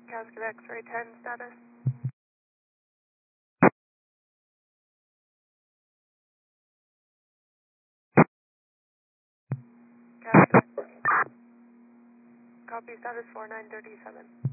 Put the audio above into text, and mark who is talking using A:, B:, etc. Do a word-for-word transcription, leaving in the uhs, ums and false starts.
A: Casket X-ray ten status. Casket. Copy status four nine thirty-seven.